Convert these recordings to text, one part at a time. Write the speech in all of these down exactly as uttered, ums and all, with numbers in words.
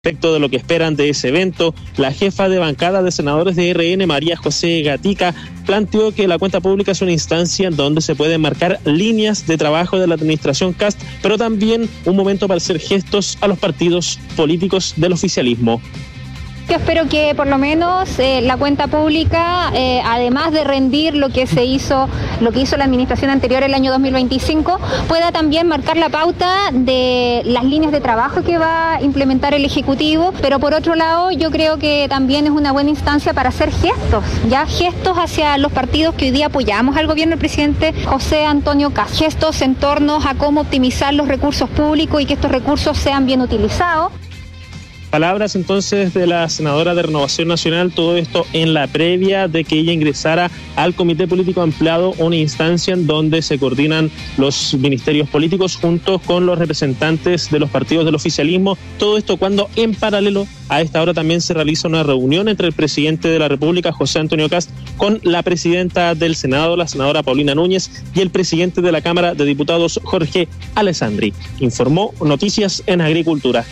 Respecto de lo que esperan de ese evento, la jefa de bancada de senadores de R N, María José Gatica, planteó que la cuenta pública es una instancia en donde se pueden marcar líneas de trabajo de la administración Kast, pero también un momento para hacer gestos a los partidos políticos del oficialismo. Yo espero que por lo menos eh, la cuenta pública, eh, además de rendir lo que se hizo, lo que hizo la administración anterior el año dos mil veinticinco, pueda también marcar la pauta de las líneas de trabajo que va a implementar el Ejecutivo, pero por otro lado yo creo que también es una buena instancia para hacer gestos, ya gestos hacia los partidos que hoy día apoyamos al gobierno del presidente José Antonio Kast, gestos en torno a cómo optimizar los recursos públicos y que estos recursos sean bien utilizados. Palabras entonces de la senadora de Renovación Nacional, todo esto en la previa de que ella ingresara al Comité Político Ampliado, una instancia en donde se coordinan los ministerios políticos junto con los representantes de los partidos del oficialismo. Todo esto cuando en paralelo a esta hora también se realiza una reunión entre el presidente de la República, José Antonio Kast, con la presidenta del Senado, la senadora Paulina Núñez, y el presidente de la Cámara de Diputados, Jorge Alessandri. Informó Noticias en Agricultura.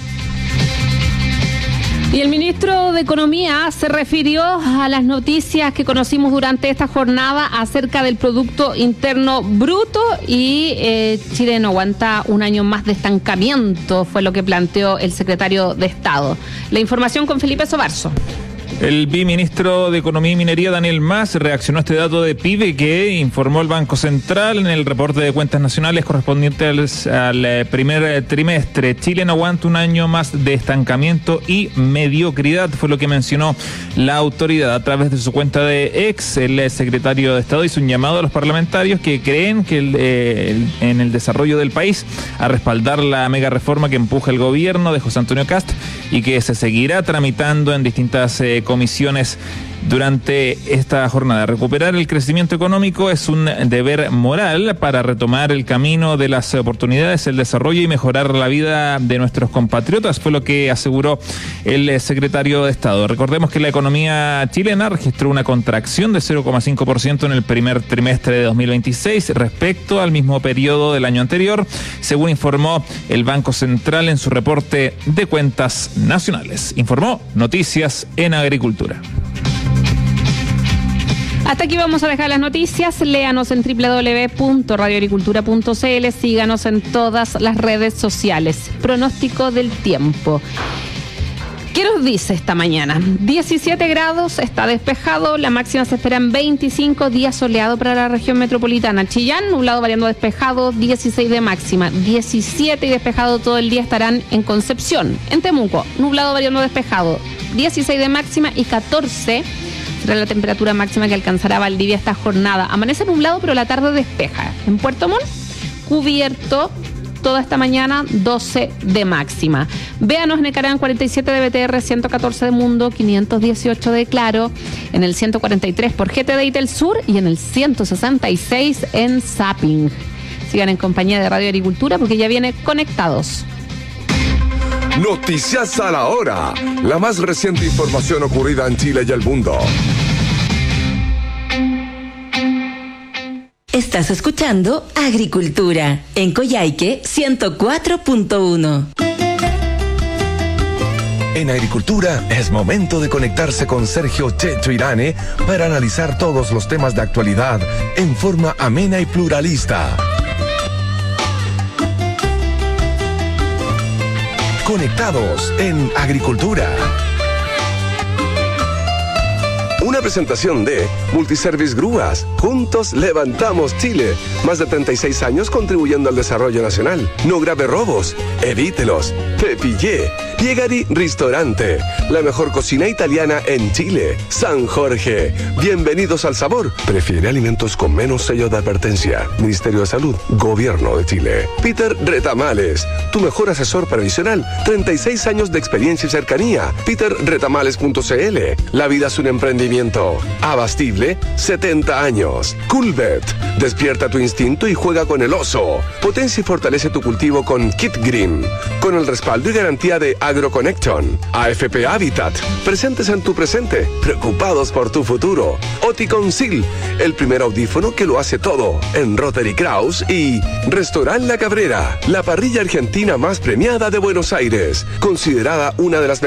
Y el ministro de Economía se refirió a las noticias que conocimos durante esta jornada acerca del Producto Interno Bruto y eh, Chile no aguanta un año más de estancamiento, fue lo que planteó el secretario de Estado. La información con Felipe Sobarzo. El viceministro de Economía y Minería, Daniel Mas, reaccionó a este dato de P I B E que informó el Banco Central en el reporte de cuentas nacionales correspondiente al, al primer trimestre. Chile no aguanta un año más de estancamiento y mediocridad, fue lo que mencionó la autoridad. A través de su cuenta de ex, el secretario de Estado hizo un llamado a los parlamentarios que creen que el, eh, el, en el desarrollo del país a respaldar la mega reforma que empuja el gobierno de José Antonio Kast y que se seguirá tramitando en distintas eh, comisiones durante esta jornada. Recuperar el crecimiento económico es un deber moral para retomar el camino de las oportunidades, el desarrollo y mejorar la vida de nuestros compatriotas, fue lo que aseguró el secretario de Estado. Recordemos que la economía chilena registró una contracción de cero coma cinco por ciento en el primer trimestre de dos mil veintiséis respecto al mismo periodo del año anterior, según informó el Banco Central en su reporte de cuentas nacionales. Informó Noticias en Agricultura. Hasta aquí vamos a dejar las noticias. Léanos en doble u doble u doble u punto radio agricultura punto c l. Síganos en todas las redes sociales. Pronóstico del tiempo. ¿Qué nos dice esta mañana? diecisiete grados, está despejado, la máxima se espera en veinticinco, día soleado para la región metropolitana. Chillán, nublado variando despejado, dieciséis de máxima, diecisiete y despejado todo el día estarán en Concepción. En Temuco, nublado variando despejado, dieciséis de máxima y catorce será la temperatura máxima que alcanzará Valdivia esta jornada. Amanece nublado, pero la tarde despeja. En Puerto Montt, cubierto toda esta mañana, doce de máxima. Véanos en el canal cuarenta y siete de B T R, ciento catorce de Mundo, quinientos dieciocho de Claro, en el ciento cuarenta y tres por G T D I Tel Sur y en el ciento sesenta y seis en Zapping. Sigan en compañía de Radio Agricultura porque ya viene Conectados. Noticias a la hora. La más reciente información ocurrida en Chile y el mundo. Estás escuchando Agricultura en Coyhaique ciento cuatro punto uno. En Agricultura es momento de conectarse con Sergio Checho Irane para analizar todos los temas de actualidad en forma amena y pluralista. Conectados en Agricultura. Una presentación de Multiservice Grúas. Juntos levantamos Chile. Más de treinta y seis años contribuyendo al desarrollo nacional. No grave robos. Evítelos. Pepillé. Piegari Ristorante. La mejor cocina italiana en Chile. San Jorge. Bienvenidos al sabor. Prefiere alimentos con menos sello de advertencia. Ministerio de Salud. Gobierno de Chile. Peter Retamales. Tu mejor asesor previsional. treinta y seis años de experiencia y cercanía. peter retamales punto c l. La vida es un emprendimiento. Abastible, setenta años. Coolbet. Despierta tu instinto y juega con el oso. Potencia y fortalece tu cultivo con Kit Green. Con el respaldo y garantía de AgroConnection, A F P Habitat, presentes en tu presente, preocupados por tu futuro. Oticonsil, el primer audífono que lo hace todo, en Rotary Kraus. Y Restaurant La Cabrera, la parrilla argentina más premiada de Buenos Aires, considerada una de las